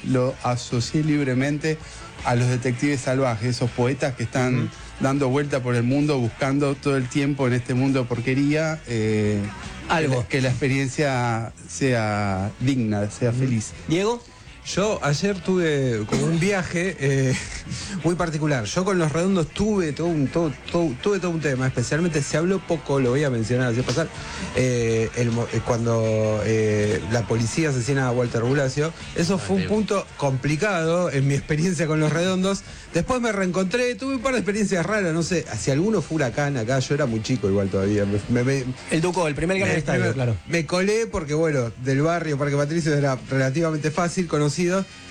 lo asocié libremente a los detectives salvajes, esos poetas que están dando vuelta por el mundo, buscando todo el tiempo en este mundo de porquería, algo. Que la experiencia sea digna, sea feliz. Diego. Yo ayer tuve como un viaje muy particular. Yo con Los Redondos tuve todo un tema, especialmente se habló poco, lo voy a mencionar así pasar, cuando la policía asesina a Walter Bulacio. Eso fue un punto complicado en mi experiencia con Los Redondos. Después me reencontré, tuve un par de experiencias raras, no sé, si alguno fue Huracán acá, yo era muy chico igual todavía. El Ducó, el primer gran estadio, claro. Me colé porque, bueno, del barrio Parque Patricio era relativamente fácil, conocido.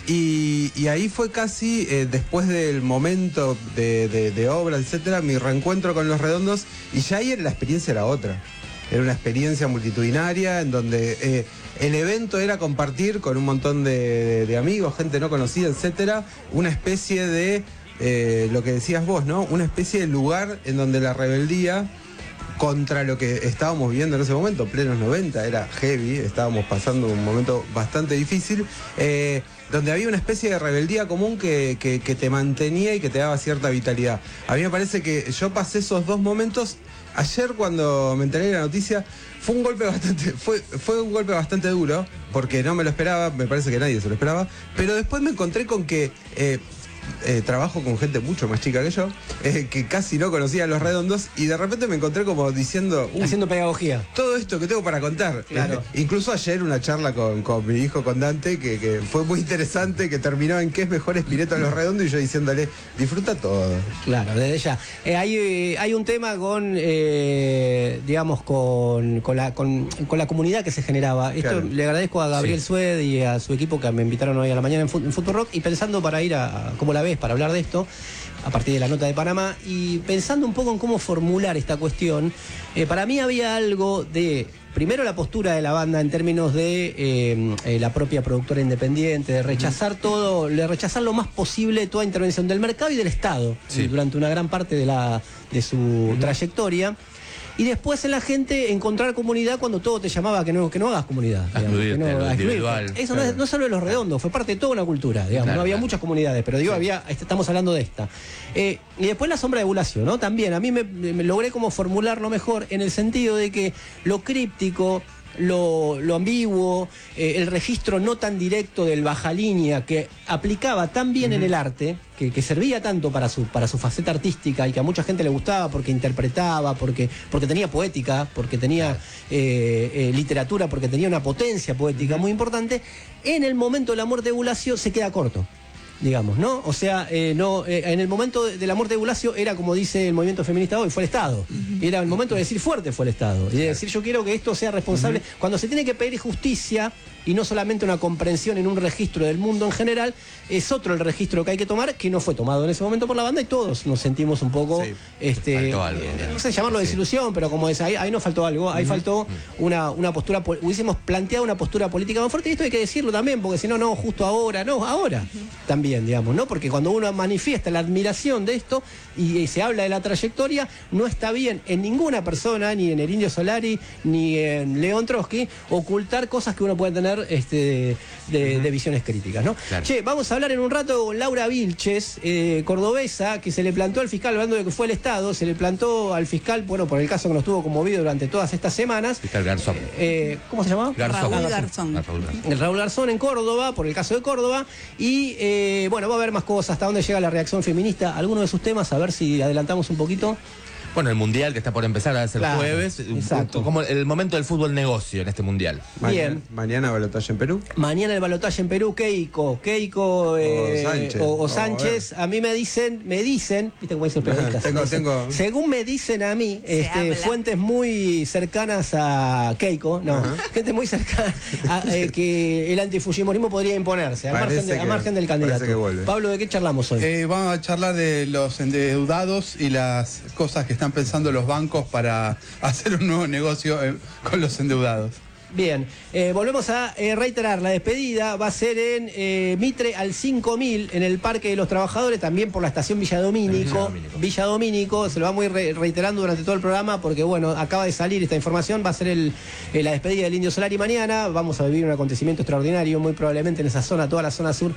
Y ahí fue casi, después del momento de obras, etcétera, mi reencuentro con Los Redondos, y ya ahí la experiencia era otra. Era una experiencia multitudinaria en donde el evento era compartir con un montón de amigos, gente no conocida, etcétera, una especie de, lo que decías vos, ¿no? Una especie de lugar en donde la rebeldía contra lo que estábamos viviendo en ese momento, plenos 90, era heavy, estábamos pasando un momento bastante difícil, donde había una especie de rebeldía común que te mantenía y que te daba cierta vitalidad. A mí me parece que yo pasé esos dos momentos. Ayer, cuando me enteré de la noticia, fue un golpe bastante duro, porque no me lo esperaba, me parece que nadie se lo esperaba, pero después me encontré con que trabajo con gente mucho más chica que yo, que casi no conocía a Los Redondos, y de repente me encontré como diciendo... haciendo pedagogía. Todo esto que tengo para contar. Claro. Incluso ayer una charla con mi hijo, con Dante, que fue muy interesante, que terminó en qué es mejor Spinetta a Los Redondos, y yo diciéndole, disfruta todo. Claro, desde ya. Hay un tema con, digamos, con la comunidad que se generaba. Esto Claro. le agradezco a Gabriel Sued y a su equipo que me invitaron hoy a la mañana en Fútbol Rock, y pensando para ir a cómo la ves, para hablar de esto, a partir de la nota de Panamá, y pensando un poco en cómo formular esta cuestión, para mí había algo de, primero, la postura de la banda en términos de la propia productora independiente, de rechazar todo, de rechazar lo más posible toda intervención del mercado y del Estado durante una gran parte de su trayectoria. Y después en la gente encontrar comunidad cuando todo te llamaba que no hagas comunidad. A individual. Eso claro. No es solo de Los Redondos, fue parte de toda una cultura, digamos. Claro, no había muchas comunidades, pero digo, estamos hablando de esta. Y después la sombra de Bulacio, ¿no? También, a mí me logré como formularlo mejor en el sentido de que lo críptico, lo ambiguo, el registro no tan directo del baja línea que aplicaba tan bien en el arte, que servía tanto para su faceta artística y que a mucha gente le gustaba porque interpretaba, porque tenía poética, porque tenía literatura, porque tenía una potencia poética muy importante. En el momento de la muerte de Bulacio se queda corto, digamos, ¿no? O sea, en el momento de la muerte de Bulacio era, como dice el movimiento feminista hoy, fue el Estado. Era el momento de decir fuerte fue el Estado. Y de decir, yo quiero que esto sea responsable. Cuando se tiene que pedir justicia y no solamente una comprensión en un registro del mundo en general, es otro el registro que hay que tomar, que no fue tomado en ese momento por la banda, y todos nos sentimos un poco, faltó algo, no sé llamarlo desilusión, pero como es, ahí nos faltó algo, ahí faltó una postura, hubiésemos planteado una postura política más fuerte, y esto hay que decirlo también, porque si no, justo ahora, ahora también, digamos, ¿no? Porque cuando uno manifiesta la admiración de esto y se habla de la trayectoria, no está bien en ninguna persona, ni en el Indio Solari, ni en León Trotsky, ocultar cosas que uno puede tener de visiones críticas, ¿no? Claro. Che, vamos a hablar en un rato con Laura Vilches, cordobesa, que se le plantó al fiscal, hablando de que fue el Estado, se le plantó al fiscal, bueno, por el caso que nos tuvo conmovido durante todas estas semanas. Fiscal Garzón. ¿Cómo se llamaba? Raúl Garzón. Raúl Garzón en Córdoba, por el caso de Córdoba. Y bueno, va a haber más cosas, hasta dónde llega la reacción feminista, algunos de sus temas, a ver si adelantamos un poquito. Bueno, el Mundial que está por empezar a ser jueves, exacto. Como el momento del fútbol negocio en este Mundial. Bien. Mañana balotaje en Perú. Mañana el balotaje en Perú, Keiko o Sánchez. A mí me dicen, viste cómo dicen los periodistas. Tengo. Según me dicen a mí, fuentes muy cercanas a Keiko, gente muy cercana, que el antifujimorismo podría imponerse, al margen del candidato. Pablo, ¿de qué charlamos hoy? Vamos a charlar de los endeudados y las cosas que están pensando los bancos para hacer un nuevo negocio con los endeudados. Bien, volvemos a reiterar, la despedida va a ser en Mitre al 5000, en el Parque de los Trabajadores, también por la estación Villa Domínico, se lo vamos a ir reiterando durante todo el programa, porque bueno, acaba de salir esta información, va a ser la despedida del Indio Solari mañana, vamos a vivir un acontecimiento extraordinario, muy probablemente en esa zona, toda la zona sur